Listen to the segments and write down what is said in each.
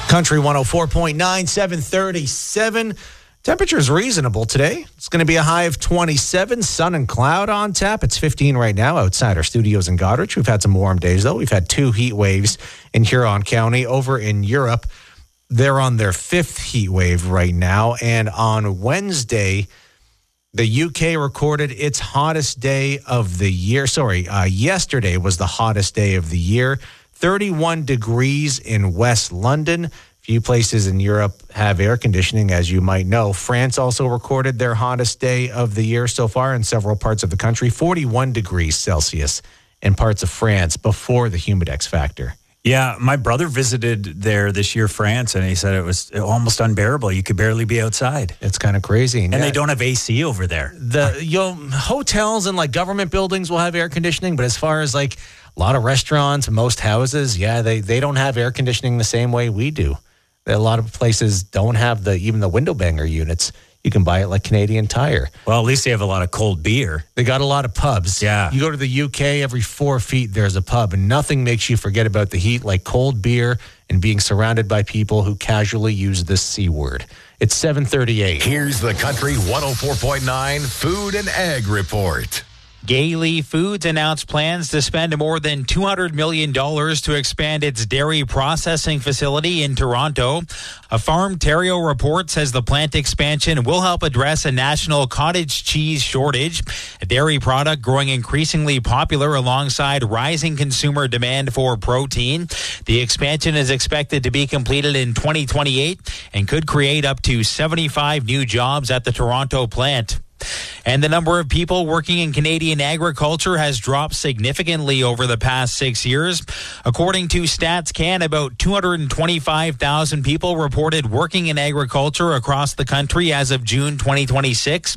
Country 104.9, 737. Temperature is reasonable today. It's going to be a high of 27, sun and cloud on tap. It's 15 right now outside our studios in Goderich. We've had some warm days, though. We've had 2 heat waves in Huron County. Over in Europe, they're on their 5th heat wave right now. And on Wednesday, the UK recorded its hottest day of the year. Yesterday was the hottest day of the year. 31 degrees in West London. Few places in Europe have air conditioning, as you might know. France also recorded their hottest day of the year so far in several parts of the country. 41 degrees Celsius in parts of France before the Humidex factor. Yeah, my brother visited there this year, France, and he said it was almost unbearable. You could barely be outside. It's kind of crazy. And they don't have AC over there. Hotels and like government buildings will have air conditioning, but as far as like a lot of restaurants, most houses, they don't have air conditioning the same way we do. A lot of places don't have even the window banger units. You can buy it like Canadian Tire. Well, at least they have a lot of cold beer. They got a lot of pubs. Yeah. You go to the UK, every 4 feet there's a pub, and nothing makes you forget about the heat like cold beer and being surrounded by people who casually use this C word. It's 7:38. Here's the Country 104.9 Food and Ag Report. Gaylee Foods announced plans to spend more than $200 million to expand its dairy processing facility in Toronto. A Farm-Terrio report says the plant expansion will help address a national cottage cheese shortage, a dairy product growing increasingly popular alongside rising consumer demand for protein. The expansion is expected to be completed in 2028 and could create up to 75 new jobs at the Toronto plant. And the number of people working in Canadian agriculture has dropped significantly over the past 6 years. According to StatsCan, about 225,000 people reported working in agriculture across the country as of June 2026.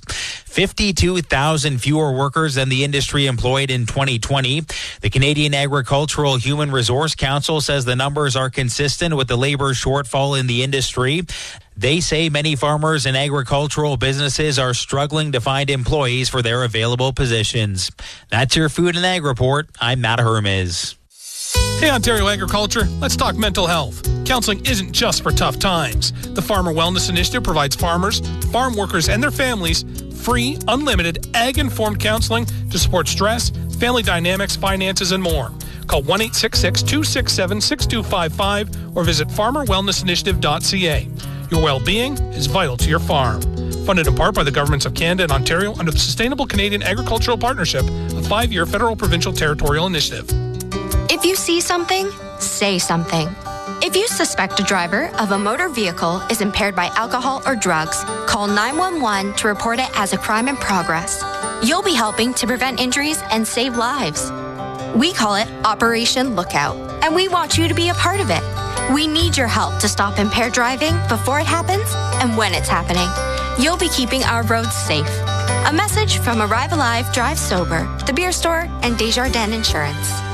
52,000 fewer workers than the industry employed in 2020. The Canadian Agricultural Human Resource Council says the numbers are consistent with the labor shortfall in the industry. They say many farmers and agricultural businesses are struggling to find employees for their available positions. That's your Food and Ag Report. I'm Matt Hermes. Hey, Ontario Agriculture, let's talk mental health. Counseling isn't just for tough times. The Farmer Wellness Initiative provides farmers, farm workers, and their families free, unlimited, ag-informed counseling to support stress, family dynamics, finances, and more. Call 1-866-267-6255 or visit farmerwellnessinitiative.ca. Your well-being is vital to your farm. Funded in part by the governments of Canada and Ontario under the Sustainable Canadian Agricultural Partnership, a 5-year federal provincial territorial initiative. If you see something, say something. If you suspect a driver of a motor vehicle is impaired by alcohol or drugs, call 911 to report it as a crime in progress. You'll be helping to prevent injuries and save lives. We call it Operation Lookout, and we want you to be a part of it. We need your help to stop impaired driving before it happens and when it's happening. You'll be keeping our roads safe. A message from Arrive Alive, Drive Sober, The Beer Store, and Desjardins Insurance.